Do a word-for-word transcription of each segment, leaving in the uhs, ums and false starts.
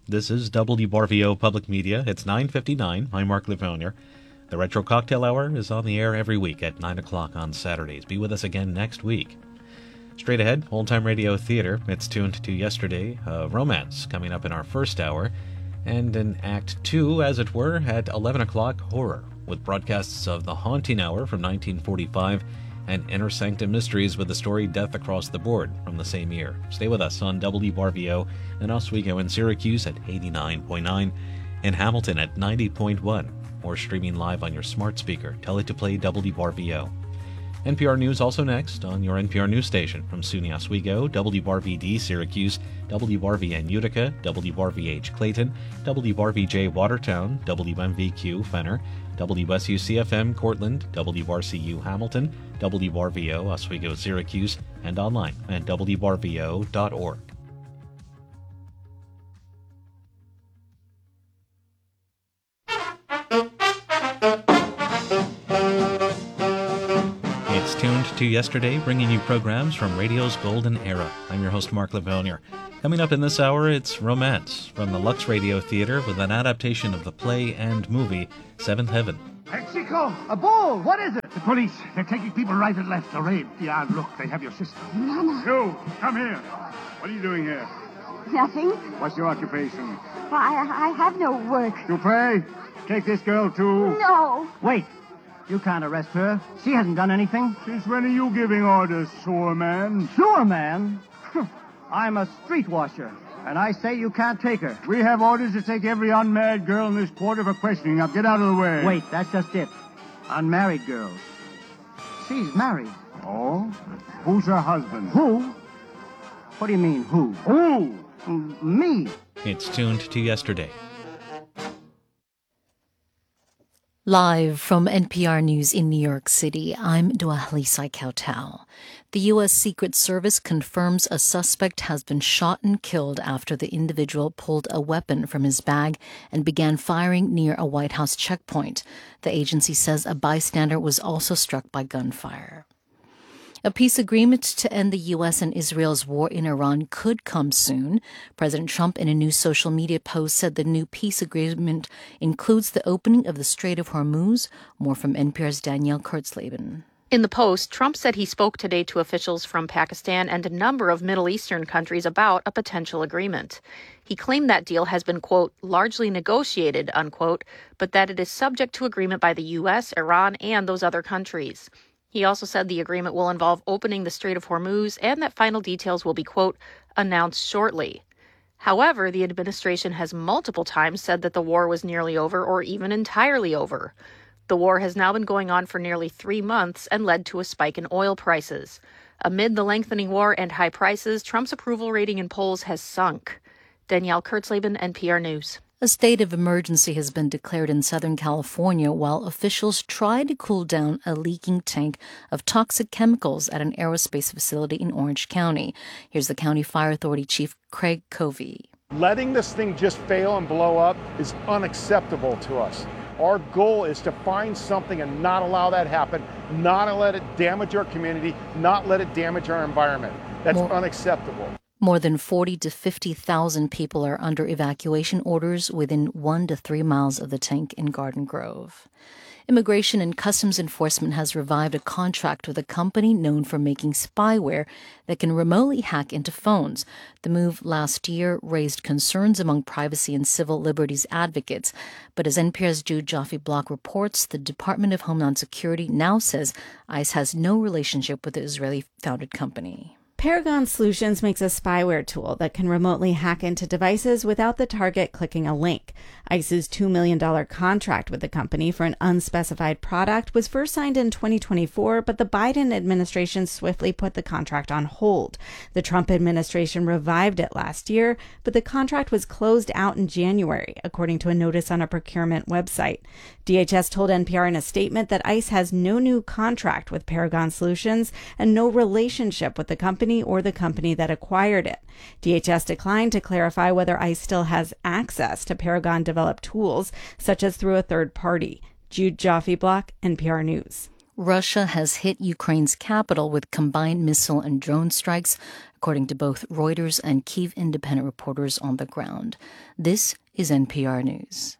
This is W B R V O Public Media. It's nine fifty-nine. I'm Mark Livonier. The Retro Cocktail Hour is on the air every week at nine o'clock on Saturdays. Be with us again next week. Straight ahead, Old Time Radio Theater. It's tuned to yesterday. Uh, romance coming up in our first hour. And in Act two, as it were, at eleven o'clock, horror, with broadcasts of The Haunting Hour from nineteen forty-five and Inner Sanctum Mysteries with the story Death Across the Board from the same year. Stay with us on W B R V O and Oswego in Syracuse at eighty-nine point nine, in Hamilton at ninety point one, or streaming live on your smart speaker. Tell it to play W B R V O. N P R News also next on your N P R News station from SUNY Oswego, W B R V D Syracuse, W B R V N Utica, W B R V H Clayton, W B R V J Watertown, W M V Q Fenner, W S U C F M Cortland, W R C U Hamilton, W B R V O Oswego Syracuse, and online at W B R V O dot org. It's tuned to yesterday, bringing you programs from radio's golden era. I'm your host, Mark Livonier. Coming up in this hour, it's Romance from the Lux Radio Theater with an adaptation of the play and movie Seventh Heaven. Hey, Chico, a bull! What is it? The police. They're taking people right and left. A raid. Yeah, look, they have your sister. Mama. You, come here. What are you doing here? Nothing. What's your occupation? Well, I, I have no work. You pray? Take this girl, too. No. Wait. You can't arrest her. She hasn't done anything. Since when are you giving orders, sewer man? Sewer man? I'm a street washer, and I say you can't take her. We have orders to take every unmarried girl in this quarter for questioning. Now get out of the way. Wait, that's just it. Unmarried girls. She's married. Oh? Who's her husband? Who? What do you mean, who? Who? Mm, me. It's tuned to yesterday. Live from N P R News in New York City, I'm Duahlisai Kautal. The U S Secret Service confirms a suspect has been shot and killed after the individual pulled a weapon from his bag and began firing near a White House checkpoint. The agency says a bystander was also struck by gunfire. A peace agreement to end the U S and Israel's war in Iran could come soon. President Trump, in a new social media post, said the new peace agreement includes the opening of the Strait of Hormuz. More from N P R's Danielle Kurtzleben. In the post, Trump said he spoke today to officials from Pakistan and a number of Middle Eastern countries about a potential agreement. He claimed that deal has been, quote, largely negotiated, unquote, but that it is subject to agreement by the U S, Iran, and those other countries. He also said the agreement will involve opening the Strait of Hormuz and that final details will be, quote, announced shortly. However, the administration has multiple times said that the war was nearly over or even entirely over. The war has now been going on for nearly three months and led to a spike in oil prices. Amid the lengthening war and high prices, Trump's approval rating in polls has sunk. Danielle Kurtzleben, N P R News. A state of emergency has been declared in Southern California while officials try to cool down a leaking tank of toxic chemicals at an aerospace facility in Orange County. Here's the County Fire Authority Chief Craig Covey. Letting this thing just fail and blow up is unacceptable to us. Our goal is to find something and not allow that happen, not let it damage our community, not let it damage our environment. That's More- unacceptable. More than forty to fifty thousand people are under evacuation orders within one to three miles of the tank in Garden Grove. Immigration and Customs Enforcement has revived a contract with a company known for making spyware that can remotely hack into phones. The move last year raised concerns among privacy and civil liberties advocates. But as N P R's Jude Joffe-Block reports, the Department of Homeland Security now says ICE has no relationship with the Israeli-founded company. Paragon Solutions makes a spyware tool that can remotely hack into devices without the target clicking a link. ICE's two million dollars contract with the company for an unspecified product was first signed in twenty twenty-four, but the Biden administration swiftly put the contract on hold. The Trump administration revived it last year, but the contract was closed out in January, according to a notice on a procurement website. D H S told N P R in a statement that ICE has no new contract with Paragon Solutions and no relationship with the company or the company that acquired it. D H S declined to clarify whether ICE still has access to Paragon-developed tools, such as through a third party. Jude Joffe-Block, N P R News. Russia has hit Ukraine's capital with combined missile and drone strikes, according to both Reuters and Kyiv independent reporters on the ground. This is N P R News.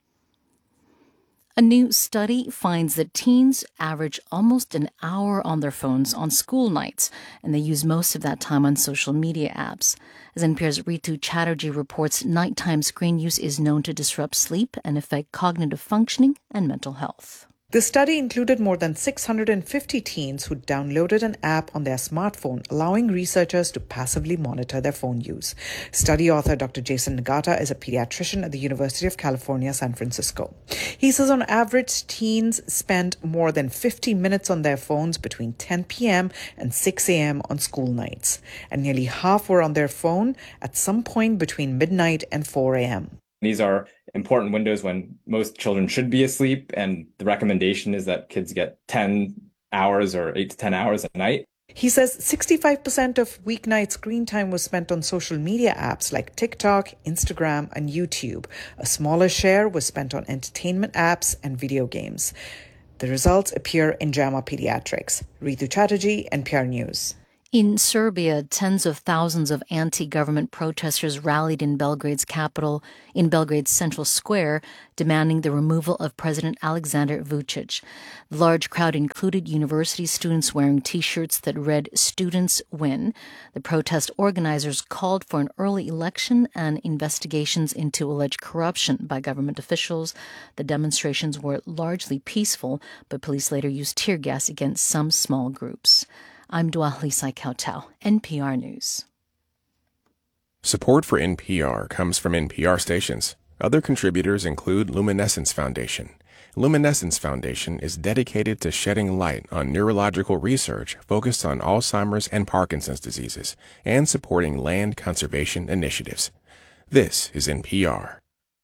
A new study finds that teens average almost an hour on their phones on school nights, and they use most of that time on social media apps. As N P R's Ritu Chatterjee reports, nighttime screen use is known to disrupt sleep and affect cognitive functioning and mental health. The study included more than six hundred fifty teens who downloaded an app on their smartphone, allowing researchers to passively monitor their phone use. Study author Doctor Jason Nagata is a pediatrician at the University of California, San Francisco. He says on average, teens spend more than fifty minutes on their phones between ten p.m. and six a.m. on school nights, and nearly half were on their phone at some point between midnight and four a.m. These are important windows when most children should be asleep, and the recommendation is that kids get ten hours or eight to ten hours a night. He says sixty-five percent of weeknight screen time was spent on social media apps like TikTok, Instagram, and YouTube. A smaller share was spent on entertainment apps and video games. The results appear in JAMA Pediatrics. Ritu Chatterjee, N P R News. In Serbia, tens of thousands of anti-government protesters rallied in Belgrade's capital, in Belgrade's central square, demanding the removal of President Aleksandar Vučić. The large crowd included university students wearing T-shirts that read, "Students Win." The protest organizers called for an early election and investigations into alleged corruption by government officials. The demonstrations were largely peaceful, but police later used tear gas against some small groups. I'm Duahli Saikautau, N P R News. Support for N P R comes from N P R stations. Other contributors include Luminescence Foundation. Luminescence Foundation is dedicated to shedding light on neurological research focused on Alzheimer's and Parkinson's diseases and supporting land conservation initiatives. This is N P R.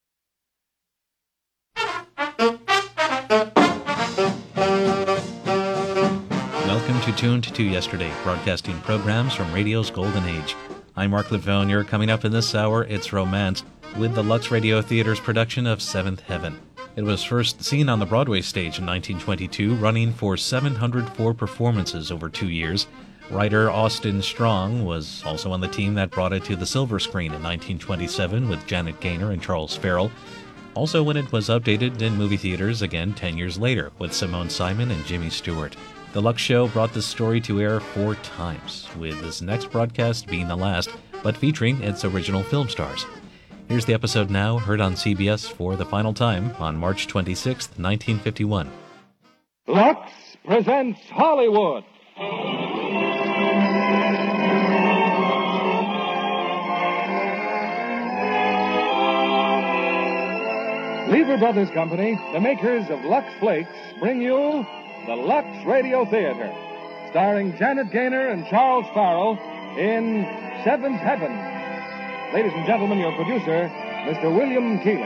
Welcome to Tuned to Yesterday, broadcasting programs from radio's golden age. I'm Mark Lavogne. Coming up in this hour, it's Romance, with the Lux Radio Theater's production of Seventh Heaven. It was first seen on the Broadway stage in nineteen twenty-two, running for seven hundred four performances over two years. Writer Austin Strong was also on the team that brought it to the silver screen in nineteen twenty-seven with Janet Gaynor and Charles Farrell. Also when it was updated in movie theaters again ten years later with Simone Simon and Jimmy Stewart. The Lux Show brought this story to air four times, with this next broadcast being the last, but featuring its original film stars. Here's the episode now, heard on C B S for the final time on March twenty-sixth, nineteen fifty-one. Lux presents Hollywood. Lever Brothers Company, the makers of Lux Flakes, bring you the Lux Radio Theater, starring Janet Gaynor and Charles Farrell in Seventh Heaven. Ladies and gentlemen, your producer, Mister William Keighley.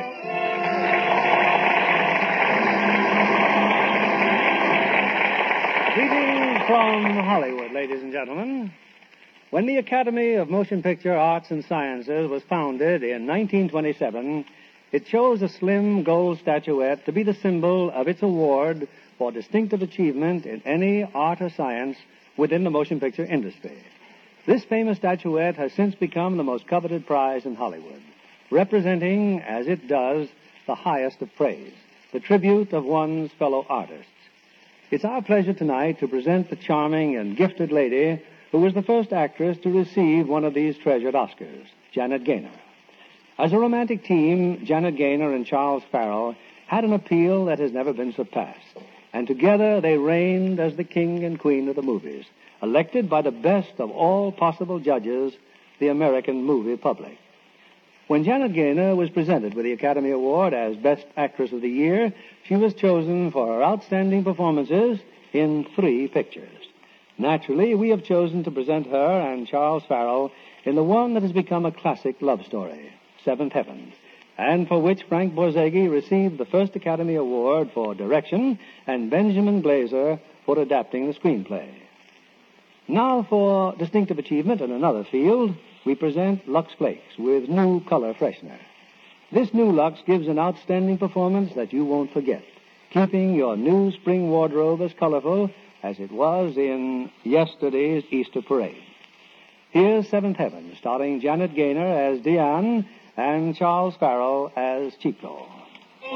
Greetings from Hollywood, ladies and gentlemen. When the Academy of Motion Picture Arts and Sciences was founded in nineteen twenty-seven, it chose a slim gold statuette to be the symbol of its award for distinctive achievement in any art or science within the motion picture industry. This famous statuette has since become the most coveted prize in Hollywood, representing, as it does, the highest of praise, the tribute of one's fellow artists. It's our pleasure tonight to present the charming and gifted lady who was the first actress to receive one of these treasured Oscars, Janet Gaynor. As a romantic team, Janet Gaynor and Charles Farrell had an appeal that has never been surpassed. And together they reigned as the king and queen of the movies, elected by the best of all possible judges, the American movie public. When Janet Gaynor was presented with the Academy Award as Best Actress of the Year, she was chosen for her outstanding performances in three pictures. Naturally, we have chosen to present her and Charles Farrell in the one that has become a classic love story, Seventh Heaven, and for which Frank Borzage received the first Academy Award for direction and Benjamin Glazer for adapting the screenplay. Now for distinctive achievement in another field, we present Lux Flakes with new color freshener. This new Lux gives an outstanding performance that you won't forget, keeping your new spring wardrobe as colorful as it was in yesterday's Easter parade. Here's Seventh Heaven, starring Janet Gaynor as Diane and Charles Farrell as Chico.